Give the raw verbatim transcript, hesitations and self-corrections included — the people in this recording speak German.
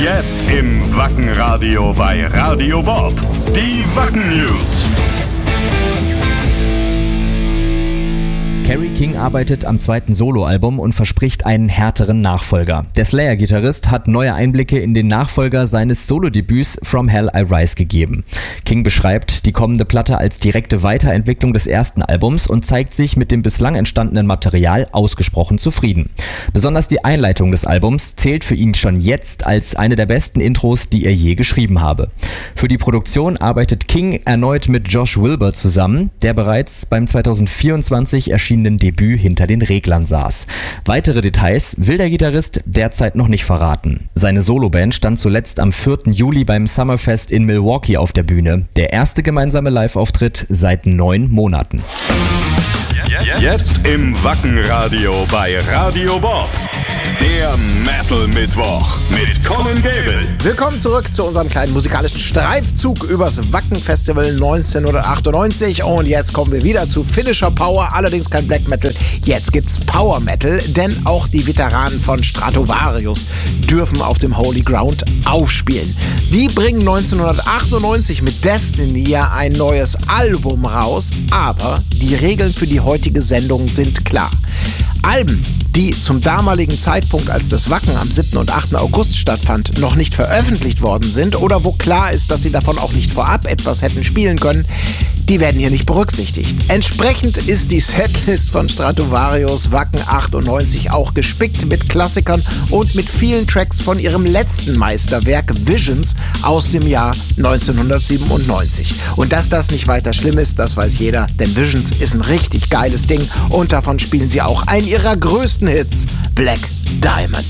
Jetzt im Wacken-Radio bei Radio Bob. Die Wacken-News. Kerry King arbeitet am zweiten Soloalbum und verspricht einen härteren Nachfolger. Der Slayer-Gitarrist hat neue Einblicke in den Nachfolger seines Solodebüts From Hell I Rise gegeben. King beschreibt die kommende Platte als direkte Weiterentwicklung des ersten Albums und zeigt sich mit dem bislang entstandenen Material ausgesprochen zufrieden. Besonders die Einleitung des Albums zählt für ihn schon jetzt als eine der besten Intros, die er je geschrieben habe. Für die Produktion arbeitet King erneut mit Josh Wilbur zusammen, der bereits beim zweitausendvierundzwanzig erschienenen Debüt hinter den Reglern saß. Weitere Details will der Gitarrist derzeit noch nicht verraten. Seine Soloband stand zuletzt am vierten Juli beim Summerfest in Milwaukee auf der Bühne. Der erste gemeinsame Live-Auftritt seit neun Monaten. Jetzt im Wacken-Radio bei Radio Bob. Der Metal-Mittwoch mit Colin Gable. Willkommen zurück zu unserem kleinen musikalischen Streifzug übers Wacken-Festival neunzehnhundertachtundneunzig. Und jetzt kommen wir wieder zu finnischer Power, allerdings kein Black Metal. Jetzt gibt's Power Metal, denn auch die Veteranen von Stratovarius dürfen auf dem Holy Ground aufspielen. Die bringen neunzehnhundertachtundneunzig mit Destiny ja ein neues Album raus, aber die Regeln für die heutige Sendung sind klar. Alben, die zum damaligen Zeitpunkt, als das Wacken am siebten und achten August stattfand, noch nicht veröffentlicht worden sind oder wo klar ist, dass sie davon auch nicht vorab etwas hätten spielen können, die werden hier nicht berücksichtigt. Entsprechend ist die Setlist von Stratovarius Wacken achtundneunzig auch gespickt mit Klassikern und mit vielen Tracks von ihrem letzten Meisterwerk Visions aus dem Jahr neunzehnhundertsiebenundneunzig. Und dass das nicht weiter schlimm ist, das weiß jeder, denn Visions ist ein richtig geiles Ding und davon spielen sie auch einen ihrer größten Hits, Black Diamond.